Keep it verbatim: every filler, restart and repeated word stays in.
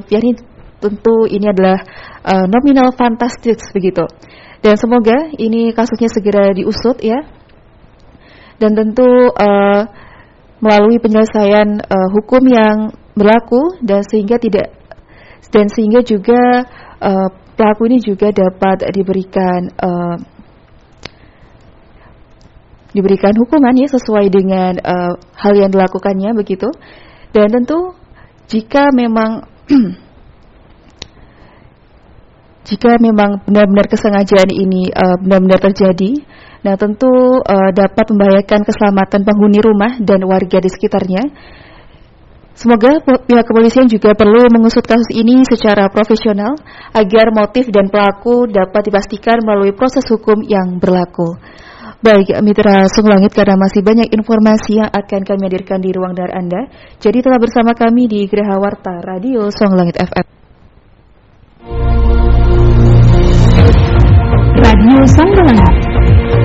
rupiah ini tentu ini adalah uh, nominal fantastis begitu. Dan semoga ini kasusnya segera diusut ya. Dan tentu uh, melalui penyelesaian uh, hukum yang berlaku dan sehingga tidak dan sehingga juga uh, pelaku ini juga dapat diberikan uh, diberikan hukuman ya sesuai dengan uh, hal yang dilakukannya begitu. Dan tentu jika memang jika memang benar-benar kesengajaan ini uh, benar-benar terjadi, nah tentu uh, dapat membahayakan keselamatan penghuni rumah dan warga di sekitarnya. Semoga pihak kepolisian juga perlu mengusut kasus ini secara profesional agar motif dan pelaku dapat dipastikan melalui proses hukum yang berlaku. Baik, Mitra Song Langit, karena masih banyak informasi yang akan kami hadirkan di ruang dengar Anda, jadi telah bersama kami di Geraha Warta Radio Song Langit F M.